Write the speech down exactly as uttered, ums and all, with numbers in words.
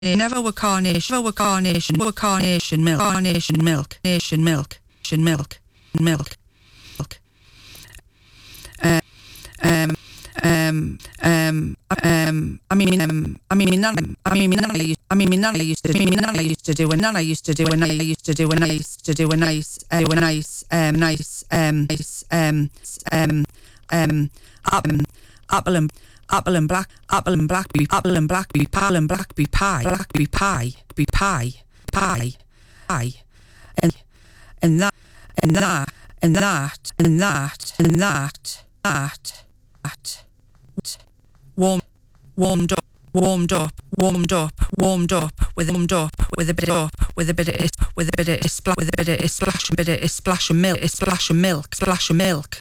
never were carnation, were carnation, were carnation milk, carnation milk, nation milk, nation milk, milk, milk. Uh, um, um, um, um, I mean, um, I mean, none, I mean, none, I used, I mean, none, I used to, I mean, none, I used to do, and none, I used to do, and I used to do, and I used to do a nice, uh, do a nice, um, nice, um, nice, um, um, um, apple, apple and apple and black, apple and blackberry, apple and blackberry, apple and blackberry pie, blackberry pie, be pie, pie, pie, and and that, and that, and that, and that, and that, that, that, warm, warmed up, warmed up, warmed up, warmed up, with warmed up, with a bit up, with a bit of with a bit of splash, with a bit of splash, a bit of splash of milk, a splash of milk, splash of milk,